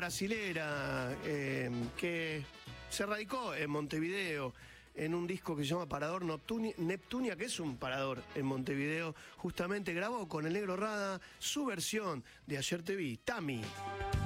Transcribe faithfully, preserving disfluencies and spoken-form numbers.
brasilera eh, que se radicó en Montevideo en un disco que se llama Parador Neptunia, Neptunia, que es un parador en Montevideo. Justamente grabó con el Negro Rada su versión de Ayer Te Vi, Tami.